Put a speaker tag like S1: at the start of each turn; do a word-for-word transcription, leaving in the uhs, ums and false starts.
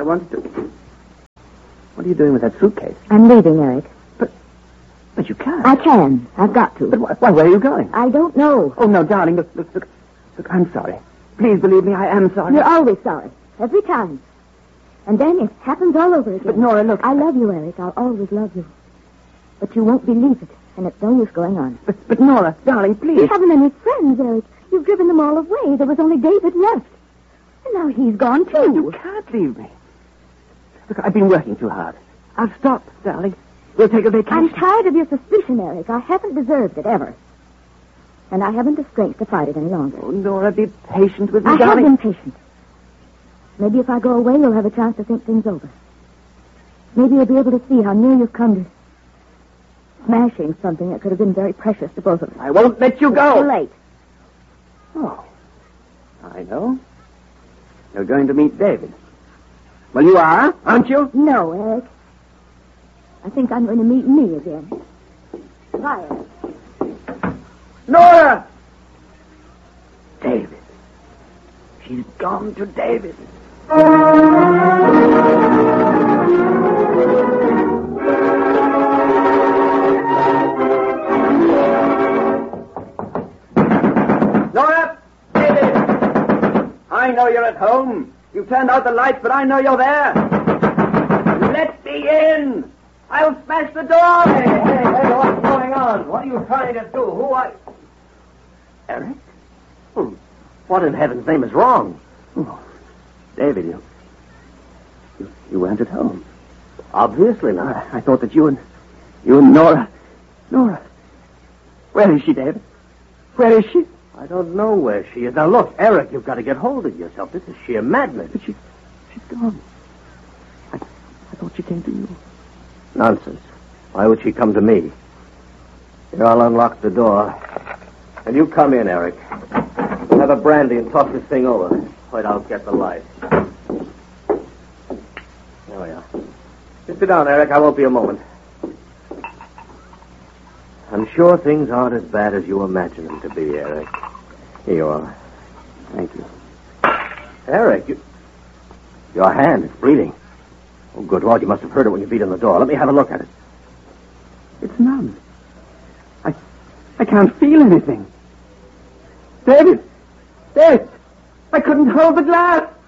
S1: I wanted to... What are you doing with that suitcase?
S2: I'm leaving, Eric.
S1: But but you can't.
S2: I can. I've got to.
S1: But why, why, where are you going?
S2: I don't know.
S1: Oh, no, darling, look, look, look. Look, I'm sorry. Please believe me, I am sorry.
S2: You're always sorry. Every time. And then it happens all over again.
S1: But, Nora, look...
S2: I love you, Eric. I'll always love you. But you won't believe it, and it's no use going on.
S1: But, but Nora, darling, please.
S2: You haven't any friends, Eric. You've driven them all away. There was only David left. And now he's gone, too.
S1: You can't leave me. Look, I've been working too hard. I'll stop, darling. We'll take a vacation.
S2: I'm tired of your suspicion, Eric. I haven't deserved it, ever. And I haven't the strength to fight it any longer.
S1: Oh, Nora, be patient with me,
S2: I
S1: darling.
S2: have been patient. Maybe if I go away, you'll have a chance to think things over. Maybe you'll be able to see how near you've come to smashing something that could have been very precious to both of us.
S1: I won't let you go.
S2: It's too late.
S1: Oh, I know. You're going to meet David. Well, you are, aren't you?
S2: No, Eric. I think I'm going to meet me again. Bye, Eric.
S1: Nora! David. She's gone to David. Nora! David! I know you're at home. You turned out the lights, but I know you're there. Let me in! I'll smash the door!
S3: Hey, hey, hey, what's going on? What are you trying to do? Who are... Eric? Hmm. What in heaven's name is wrong?
S1: Oh, David, you, you... You weren't at home.
S3: Obviously not.
S1: I, I thought that you and... You and Nora... Nora... Where is she, David? Where is she?
S3: I don't know where she is. Now, look, Eric, you've got to get hold of yourself. This is sheer madness.
S1: But she... She's gone. I... I thought she came to you.
S3: Nonsense. Why would she come to me? Here, I'll unlock the door. And you come in, Eric. We'll have a brandy and talk this thing over. Wait, I'll get the light. There we are. Just sit down, Eric. I won't be a moment. I'm sure things aren't as bad as you imagine them to be, Eric. Here you are.
S1: Thank you.
S3: Eric, you... your hand is bleeding. Oh, good Lord, you must have heard it when you beat on the door. Let me have a look at it.
S1: It's numb. I... I can't feel anything. David! David! I couldn't hold the glass!